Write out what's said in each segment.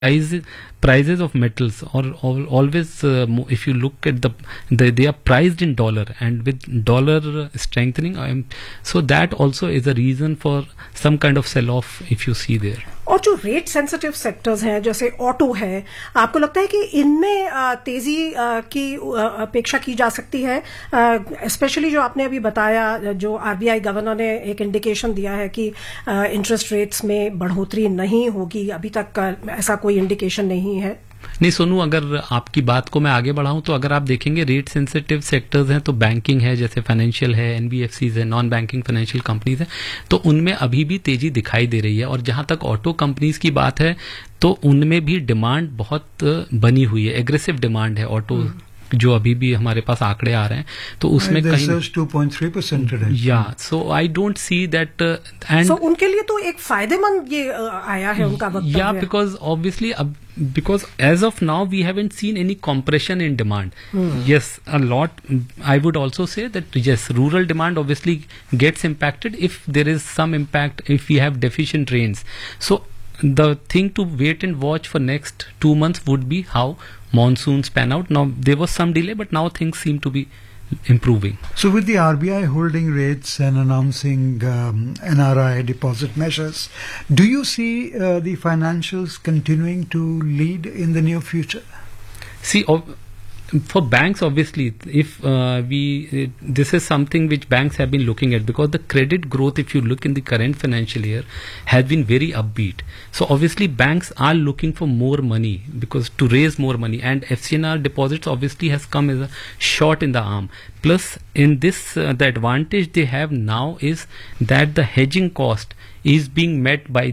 prices of metals or always if you look at they are priced in dollar, and with dollar strengthening, so that also is a reason for some kind of sell off if you see there. और जो rate sensitive sectors हैं जैसे auto है, आपको लगता है कि इनमें तेजी की अपेक्षा की जा सकती है? स्पेशली जो आपने अभी बताया, जो आरबीआई गवर्नर ने एक इंडिकेशन दिया है कि इंटरेस्ट रेट्स में बढ़ोतरी नहीं होगी, अभी तक ऐसा कोई इंडिकेशन नहीं है। नहीं सोनू, अगर आपकी बात को मैं आगे बढ़ाऊं तो अगर आप देखेंगे रेट सेंसिटिव सेक्टर्स हैं तो बैंकिंग है, जैसे फाइनेंशियल है, एनबीएफसीज है, नॉन बैंकिंग फाइनेंशियल कंपनीज है, तो उनमें अभी भी तेजी दिखाई दे रही है। और जहां तक ऑटो कंपनीज की बात है तो उनमें भी डिमांड बहुत बनी हुई है, एग्रेसिव डिमांड है ऑटो जो अभी भी हमारे पास आंकड़े आ रहे हैं, तो उसमें कहीं 2.3% या सो I don't see that and so उनके लिए तो एक फायदेमंद ये आया है उनका वक्तव्य। या because obviously because as of now we haven't seen any compression in demand. Yes, a lot. I would also say that yes, rural demand obviously gets impacted if there is some impact if we have deficient rains. So the thing to wait and watch for next 2 months would be how monsoons pan out. Now there was some delay, but now things seem to be improving. So with the RBI holding rates and announcing NRI deposit measures, do you see the financials continuing to lead in the near future? See, for banks, obviously, if this is something which banks have been looking at, because the credit growth, if you look in the current financial year, has been very upbeat. So obviously banks are looking for more money because to raise more money, and FCNR deposits obviously has come as a shot in the arm. Plus in this the advantage they have now is that the hedging cost is being met by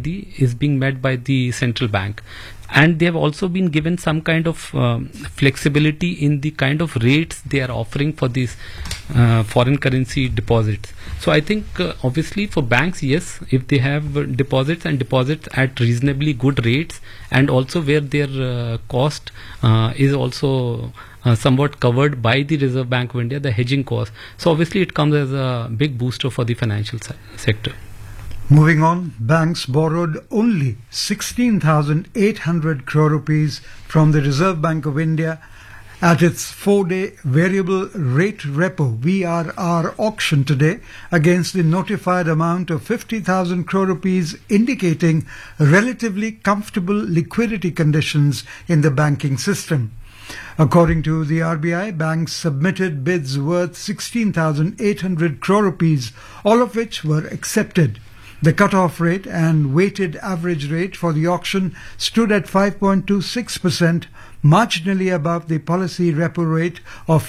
the central bank. And they have also been given some kind of flexibility in the kind of rates they are offering for these foreign currency deposits. So I think obviously for banks, yes, if they have deposits at reasonably good rates, and also where their cost is also somewhat covered by the Reserve Bank of India, the hedging cost. So obviously it comes as a big booster for the financial sector. Moving on, banks borrowed only 16,800 crore rupees from the Reserve Bank of India at its 4-day variable rate repo VRR auction today against the notified amount of 50,000 crore rupees, indicating relatively comfortable liquidity conditions in the banking system. According to the RBI, banks submitted bids worth 16,800 crore rupees, all of which were accepted. The cut-off rate and weighted average rate for the auction stood at 5.26%, marginally above the policy repo rate of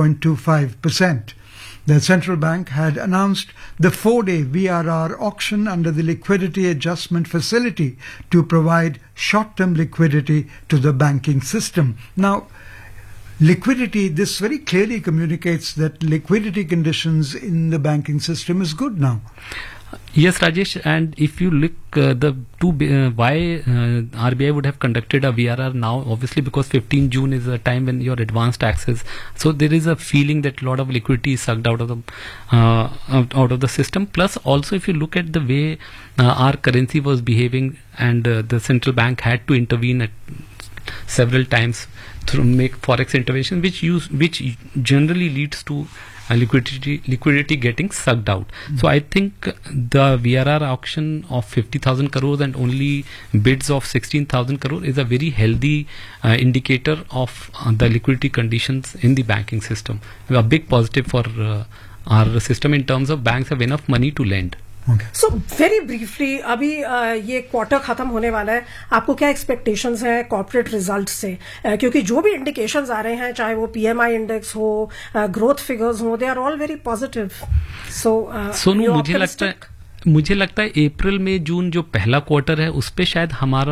5.25%. The central bank had announced the 4-day VRR auction under the Liquidity Adjustment Facility to provide short-term liquidity to the banking system. Now, liquidity, this very clearly communicates that liquidity conditions in the banking system is good now. Yes, Rajesh, and if you look why RBI would have conducted a VRR now, obviously because 15 June is a time when your advanced taxes, so there is a feeling that a lot of liquidity is sucked out of the system. Plus also if you look at the way our currency was behaving, and the central bank had to intervene at several times to make forex intervention, which generally leads to liquidity getting sucked out. So I think the VRR auction of 50,000 crores and only bids of 16,000 crore is a very healthy indicator of the liquidity conditions in the banking system. A big positive for our system in terms of banks have enough money to lend. So very briefly, अभी ये quarter खत्म होने वाला है, आपको क्या expectations हैं corporate result से? क्योंकि जो भी इंडिकेशंस आ रहे हैं, चाहे वो पीएमआई इंडेक्स हो, ग्रोथ फिगर्स हो, they are all very positive. Sonu, मुझे लगता है अप्रैल में जून जो पहला क्वार्टर है उस पे शायद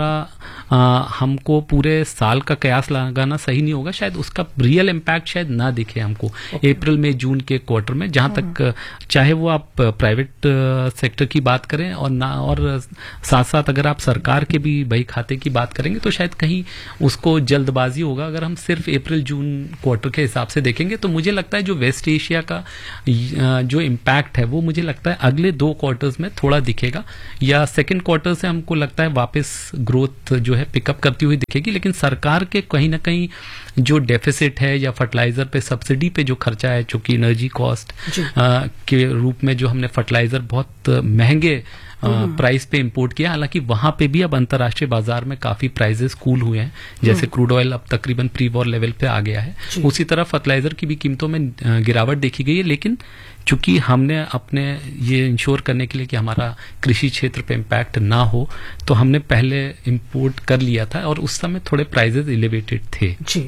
हमको पूरे साल का कयास लगाना सही नहीं होगा, शायद उसका रियल इम्पैक्ट शायद ना दिखे हमको अप्रैल में जून के क्वार्टर में, जहां तक चाहे वो आप प्राइवेट सेक्टर की बात करें और साथ साथ अगर आप सरकार के भी बही खाते की बात करेंगे तो शायद कहीं उसको जल्दबाजी होगा. अगर हम सिर्फ अप्रैल जून क्वार्टर के हिसाब से देखेंगे तो मुझे लगता है जो वेस्ट एशिया का जो इम्पैक्ट है वो मुझे लगता है अगले 2 क्वार्टर्स में थोड़ा दिखेगा, या सेकंड क्वार्टर से हमको लगता है वापस ग्रोथ जो है पिकअप करती हुई दिखेगी, लेकिन सरकार के कहीं ना कहीं जो डेफिसिट है या फर्टिलाइजर पे सब्सिडी पे जो खर्चा है, चूंकि एनर्जी कॉस्ट के रूप में जो हमने फर्टिलाइजर बहुत महंगे प्राइस पे इंपोर्ट किया, हालांकि वहां पे भी अब अंतर्राष्ट्रीय बाजार में काफी प्राइसेस कूल हुए हैं, जैसे क्रूड ऑयल अब तकरीबन प्री वॉर लेवल पे आ गया है, उसी तरह फर्टिलाइजर की भी कीमतों में गिरावट देखी गई है। लेकिन चूंकि हमने अपने ये इंश्योर करने के लिए कि हमारा कृषि क्षेत्र पे इम्पैक्ट ना हो, तो हमने पहले इंपोर्ट कर लिया था और उस समय थोड़े प्राइसेस एलिवेटेड थे। जी,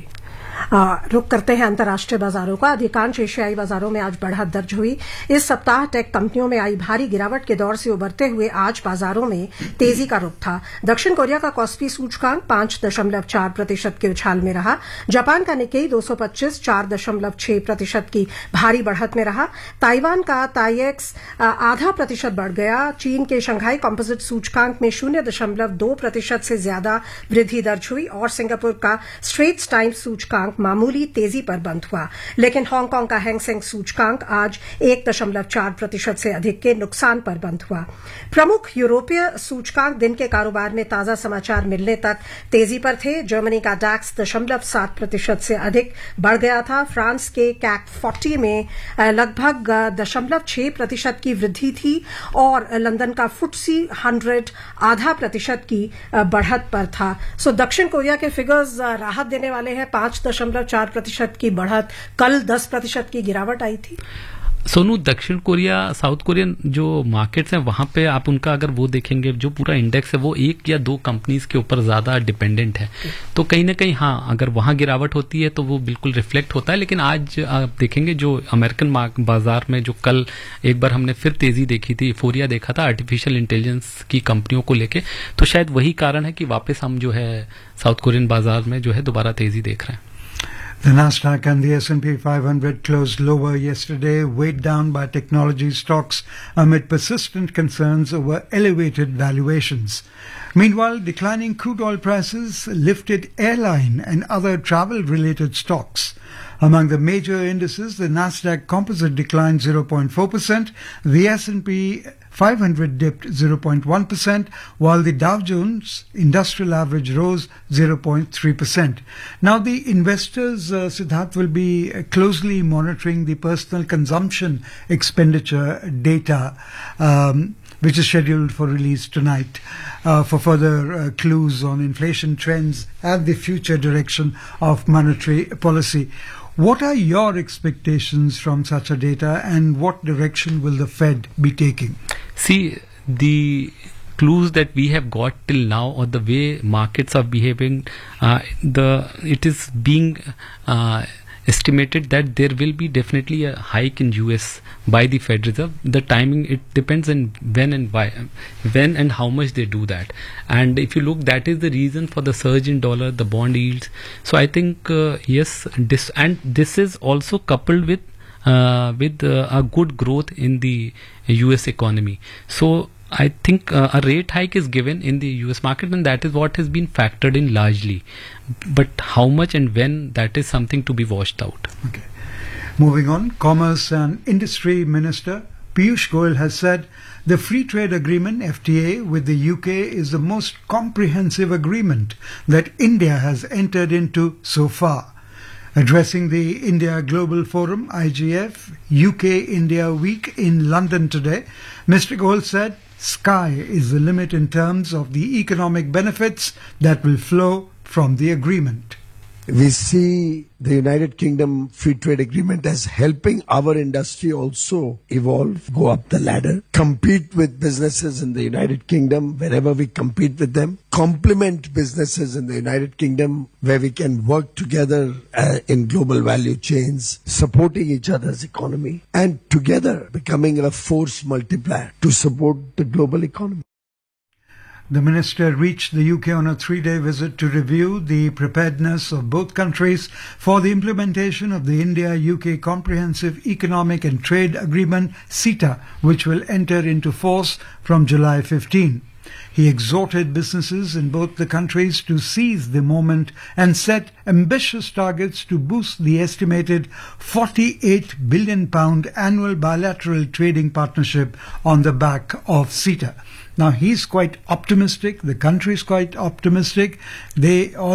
रुक करते हैं अंतर्राष्ट्रीय बाजारों का। अधिकांश एशियाई बाजारों में आज बढ़त दर्ज हुई। इस सप्ताह टेक कंपनियों में आई भारी गिरावट के दौर से उबरते हुए आज बाजारों में तेजी का रुख था। दक्षिण कोरिया का कॉस्पी सूचकांक 5.4% के उछाल में रहा। जापान का निक्केई 225 4.6% की भारी बढ़त में रहा। ताइवान का ताइएक्स 0.5% बढ़ गया। चीन के शंघाई कॉम्पोजिट सूचकांक में 0.2% से ज्यादा वृद्धि दर्ज हुई और सिंगापुर का स्ट्रेट्स टाइम्स सूचकांक मामूली तेजी पर बंद हुआ। लेकिन हांगकांग का हैंग सेंग सूचकांक आज 1.4% से अधिक के नुकसान पर बंद हुआ। प्रमुख यूरोपीय सूचकांक दिन के कारोबार में ताजा समाचार मिलने तक तेजी पर थे। जर्मनी का डैक्स 0.7% से अधिक बढ़ गया था। फ्रांस के कैक 40 में लगभग 0.6% की वृद्धि थी और लंदन का फुटसी 100 0.5% की बढ़त पर था। सो दक्षिण कोरिया के फिगर्स राहत देने वाले हैं। 5.4% की बढ़त, कल 10% की गिरावट आई थी। सोनू, दक्षिण कोरिया, साउथ कोरियन जो मार्केट्स हैं वहां पे आप उनका अगर वो देखेंगे, जो पूरा इंडेक्स है वो 1 या 2 कंपनीज के ऊपर ज्यादा डिपेंडेंट है, तो कहीं ना कहीं हाँ, अगर वहां गिरावट होती है तो वो बिल्कुल रिफ्लेक्ट होता है। लेकिन आज आप देखेंगे जो अमेरिकन बाजार में जो कल एक बार हमने फिर तेजी देखी थी, यूफोरिया देखा था आर्टिफिशियल इंटेलिजेंस की कंपनियों को लेके, तो शायद वही कारण है कि वापस हम जो है साउथ कोरियन बाजार में जो है दोबारा तेजी देख रहे हैं। The Nasdaq and the S&P 500 closed lower yesterday, weighed down by technology stocks amid persistent concerns over elevated valuations. Meanwhile, declining crude oil prices lifted airline and other travel-related stocks. Among the major indices, the Nasdaq Composite declined 0.4%, the S&P 500 dipped 0.1%, while the Dow Jones Industrial Average rose 0.3%. Now, the investors, Siddharth, will be closely monitoring the personal consumption expenditure data, which is scheduled for release tonight, for further clues on inflation trends and the future direction of monetary policy. What are your expectations from such a data, and what direction will the Fed be taking? See, the clues that we have got till now, or the way markets are behaving, it is being estimated that there will be definitely a hike in US by the Fed Reserve. The timing, it depends on when and how much they do that. And if you look, that is the reason for the surge in dollar, the bond yields. So I think yes, this is also coupled with a good growth in the US economy. So I think a rate hike is given in the US market, and that is what has been factored in largely. But how much and when, that is something to be watched out. Okay. Moving on, Commerce and Industry Minister Piyush Goyal has said the Free Trade Agreement, FTA, with the UK is the most comprehensive agreement that India has entered into so far. Addressing the India Global Forum, IGF, UK-India Week in London today, Mr. Goyal said, "Sky is the limit in terms of the economic benefits that will flow from the agreement." We see the United Kingdom Free Trade Agreement as helping our industry also evolve, go up the ladder, compete with businesses in the United Kingdom wherever we compete with them, complement businesses in the United Kingdom where we can work together in global value chains, supporting each other's economy, and together becoming a force multiplier to support the global economy. The minister reached the UK on a 3-day visit to review the preparedness of both countries for the implementation of the India-UK Comprehensive Economic and Trade Agreement, CETA, which will enter into force from July 15. He exhorted businesses in both the countries to seize the moment and set ambitious targets to boost the estimated £48 billion annual bilateral trading partnership on the back of CETA. Now he's quite optimistic. The country is quite optimistic. They all